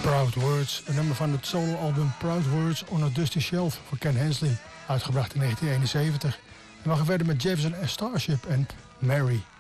Proud Words, een nummer van het soloalbum Proud Words on a Dusty Shelf van Ken Hensley, uitgebracht in 1971. En we gaan verder met Jefferson Starship en Mary.